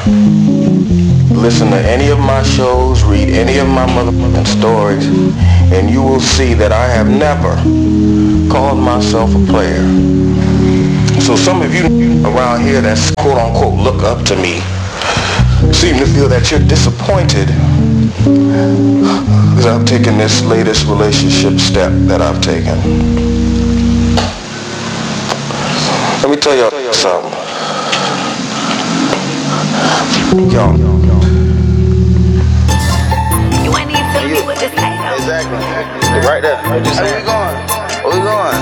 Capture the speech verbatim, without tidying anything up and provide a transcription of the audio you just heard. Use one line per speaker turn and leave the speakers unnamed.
listen to any of my shows, read any of my motherfucking stories, and you will see that I have never called myself a player. So some of you around here that's quote unquote look up to me seem to feel that you're disappointed because I've taken this latest relationship step that I've taken. Let me tell y'all something. Yo.
You ain't even tell me what to say though.
Exactly. Right there. Where we going? Where we going?